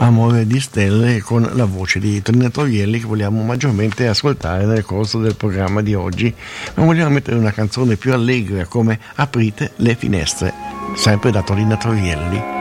Amore di stelle con la voce di Tonino Trovielli, che vogliamo maggiormente ascoltare nel corso del programma di oggi, ma vogliamo mettere una canzone più allegra come Aprite le finestre, sempre da Tonino Trovielli.